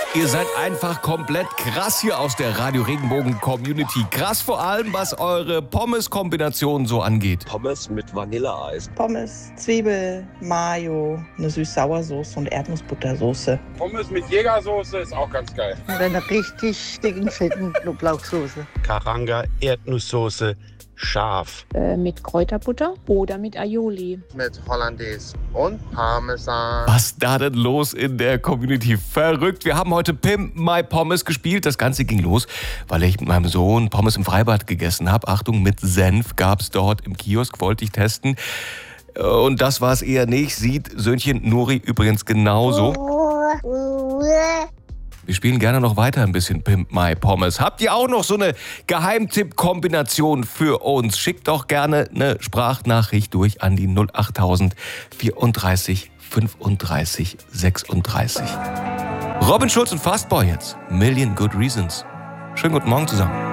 Ihr seid einfach komplett krass hier aus der Radio Regenbogen Community. Krass vor allem, was eure Pommes-Kombination so angeht. Pommes mit Vanilleeis. Pommes, Zwiebel, Mayo, eine Süß-Sauersoße und Erdnussbuttersoße. Pommes mit Jägersoße ist auch ganz geil. Und eine richtig dicken, fetten Knoblauchsoße. Karanga, Erdnusssoße, scharf. Mit Kräuterbutter oder mit Aioli. Mit Hollandaise und Parmesan. Was da denn los in der Community? Verrückt. Wir haben heute Pimp My Pommes gespielt. Das Ganze ging los, weil ich mit meinem Sohn Pommes im Freibad gegessen habe. Achtung, mit Senf gab es dort im Kiosk, wollte ich testen. Und das war es eher nicht. Sieht Söhnchen Nuri übrigens genauso. Wir spielen gerne noch weiter ein bisschen Pimp My Pommes. Habt ihr auch noch so eine Geheimtipp-Kombination für uns? Schickt doch gerne eine Sprachnachricht durch an die 08000 34 35 36. Robin Schulz und Fastboy jetzt. Million Good Reasons. Schönen guten Morgen zusammen.